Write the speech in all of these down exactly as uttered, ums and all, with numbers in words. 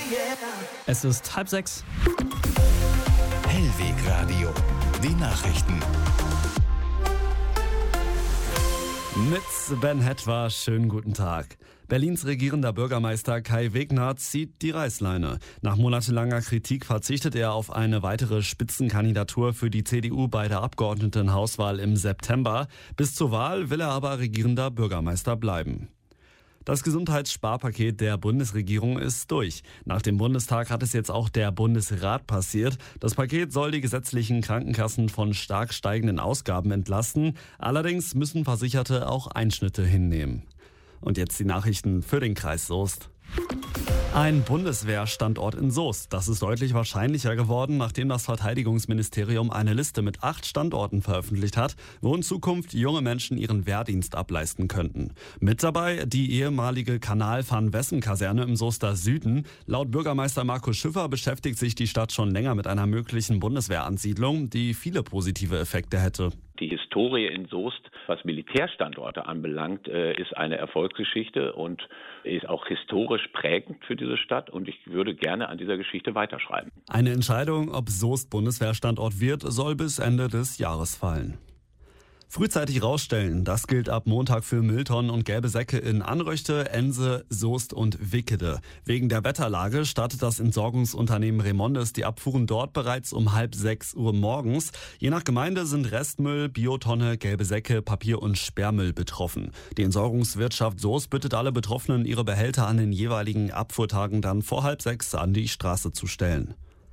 Es ist halb sechs. Hellweg Radio, die Nachrichten. Mit Ben Hetwa, schönen guten Tag. Berlins regierender Bürgermeister Kai Wegner zieht die Reißleine. Nach monatelanger Kritik verzichtet er auf eine weitere Spitzenkandidatur für die C D U bei der Abgeordnetenhauswahl im September. Bis zur Wahl will er aber regierender Bürgermeister bleiben. Das Gesundheitssparpaket der Bundesregierung ist durch. Nach dem Bundestag hat es jetzt auch der Bundesrat passiert. Das Paket soll die gesetzlichen Krankenkassen von stark steigenden Ausgaben entlasten. Allerdings müssen Versicherte auch Einschnitte hinnehmen. Und jetzt die Nachrichten für den Kreis Soest. Ein Bundeswehrstandort in Soest. Das ist deutlich wahrscheinlicher geworden, nachdem das Verteidigungsministerium eine Liste mit acht Standorten veröffentlicht hat, wo in Zukunft junge Menschen ihren Wehrdienst ableisten könnten. Mit dabei die ehemalige Kanal-Van-Wessen-Kaserne im Soester Süden. Laut Bürgermeister Markus Schiffer beschäftigt sich die Stadt schon länger mit einer möglichen Bundeswehransiedlung, die viele positive Effekte hätte. Die Historie in Soest, was Militärstandorte anbelangt, ist eine Erfolgsgeschichte und ist auch historisch prägend für diese Stadt. Und ich würde gerne an dieser Geschichte weiterschreiben. Eine Entscheidung, ob Soest Bundeswehrstandort wird, soll bis Ende des Jahres fallen. Frühzeitig rausstellen, das gilt ab Montag für Mülltonnen und gelbe Säcke in Anröchte, Ense, Soest und Wickede. Wegen der Wetterlage startet das Entsorgungsunternehmen Remondes die Abfuhren dort bereits um halb sechs Uhr morgens. Je nach Gemeinde sind Restmüll, Biotonne, gelbe Säcke, Papier und Sperrmüll betroffen. Die Entsorgungswirtschaft Soest bittet alle Betroffenen, ihre Behälter an den jeweiligen Abfuhrtagen dann vor halb sechs an die Straße zu stellen.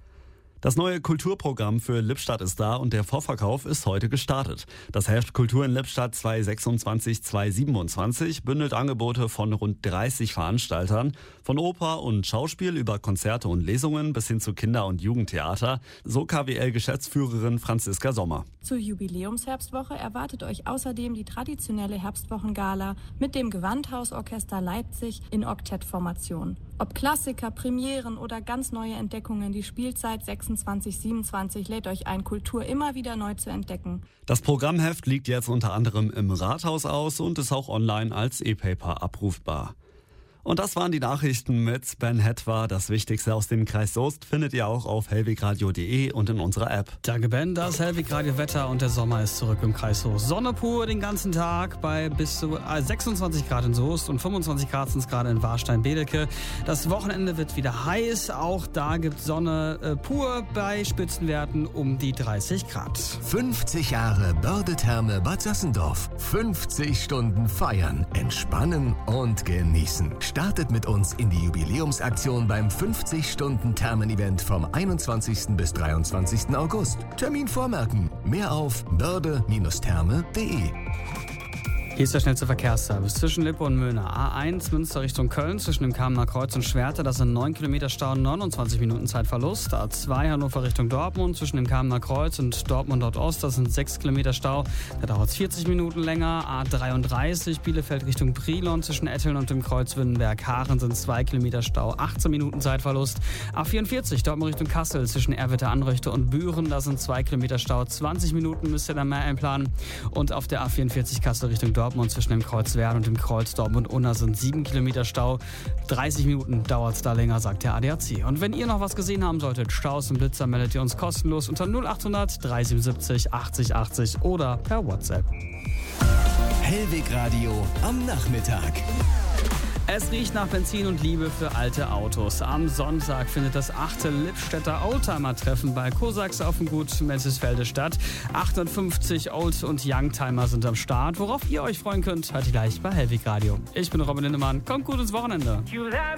Das neue Kulturprogramm für Lippstadt ist da und der Vorverkauf ist heute gestartet. Das Heft Kultur in Lippstadt zweitausendsechsundzwanzig zweitausendsiebenundzwanzig bündelt Angebote von rund dreißig Veranstaltern, von Oper und Schauspiel über Konzerte und Lesungen bis hin zu Kinder- und Jugendtheater, so K W L-Geschäftsführerin Franziska Sommer. Zur Jubiläumsherbstwoche erwartet euch außerdem die traditionelle Herbstwochengala mit dem Gewandhausorchester Leipzig in Oktettformation. Ob Klassiker, Premieren oder ganz neue Entdeckungen, die Spielzeit sechsundzwanzig siebenundzwanzig lädt euch ein, Kultur immer wieder neu zu entdecken. Das Programmheft liegt jetzt unter anderem im Rathaus aus und ist auch online als E-Paper abrufbar. Und das waren die Nachrichten mit Ben Hetwa. Das Wichtigste aus dem Kreis Soest findet ihr auch auf hellwegradio punkt de und in unserer App. Danke Ben, das Hellwegradio Wetter und der Sommer ist zurück im Kreis Soest. Sonne pur den ganzen Tag bei bis zu sechsundzwanzig Grad in Soest und fünfundzwanzig Grad sind es gerade in Warstein-Bedelke. Das Wochenende wird wieder heiß, auch da gibt Sonne äh, pur bei Spitzenwerten um die dreißig Grad. fünfzig Jahre Börde-Therme Bad Sassendorf. fünfzig Stunden feiern, entspannen und genießen. Startet mit uns in die Jubiläumsaktion beim fünfzig-Stunden-Thermen-Event vom einundzwanzigsten bis dreiundzwanzigsten August. Termin vormerken. Mehr auf börde Bindestrich therme punkt de. Hier ist der schnellste Verkehrsservice zwischen Lippe und Möhne. A eins Münster Richtung Köln zwischen dem Kamener Kreuz und Schwerte. Das sind neun Kilometer Stau, neunundzwanzig Minuten Zeitverlust. A zwei Hannover Richtung Dortmund zwischen dem Kamener Kreuz und Dortmund Nordost. Das sind sechs Kilometer Stau. Da dauert es vierzig Minuten länger. A dreiunddreißig Bielefeld Richtung Brilon zwischen Etteln und dem Kreuz Wünnenberg-Haaren sind zwei Kilometer Stau, achtzehn Minuten Zeitverlust. A vierundvierzig Dortmund Richtung Kassel zwischen Erwitter Anröchte und Büren. Da sind zwei Kilometer Stau, zwanzig Minuten müsst ihr da mehr einplanen. Und auf der A vierundvierzig Kassel Richtung Dortmund zwischen dem Kreuz Werden und dem Kreuz Dortmund-Unna sind sieben Kilometer Stau. dreißig Minuten dauert es da länger, sagt der A D A C. Und wenn ihr noch was gesehen haben solltet, Staus und Blitzer, meldet ihr uns kostenlos unter null achthundert dreihundertsiebenundsiebzig achtzig achtzig oder per WhatsApp. Hellweg Radio am Nachmittag. Es riecht nach Benzin und Liebe für alte Autos. Am Sonntag findet das achte Lippstädter Oldtimer-Treffen bei Kosax auf dem Gut Menzelsfelde statt. achthundertfünfzig Old- und Youngtimer sind am Start. Worauf ihr euch freuen könnt, hört ihr gleich bei Hellweg Radio. Ich bin Robin Lindemann. Kommt gut ins Wochenende.